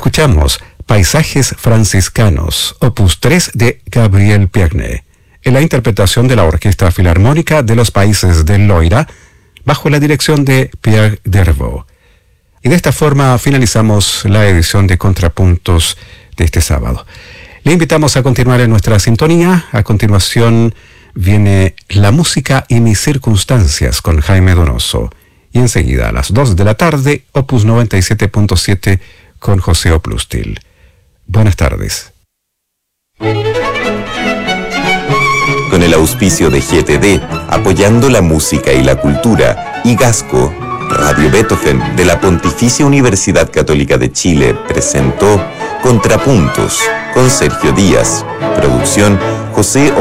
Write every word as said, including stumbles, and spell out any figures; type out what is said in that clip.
Escuchamos Paisajes franciscanos, opus tres de Gabriel Piagne, en la interpretación de la Orquesta Filarmónica de los Países del Loira, bajo la dirección de Pierre Dervaux. Y de esta forma finalizamos la edición de Contrapuntos de este sábado. Le invitamos a continuar en nuestra sintonía. A continuación viene La música y mis circunstancias con Jaime Donoso. Y enseguida a las dos de la tarde, opus noventa y siete punto siete con José Oplustil. Buenas tardes. Con el auspicio de G T D, apoyando la música y la cultura, y Gasco, Radio Beethoven de la Pontificia Universidad Católica de Chile presentó Contrapuntos con Sergio Díaz. Producción José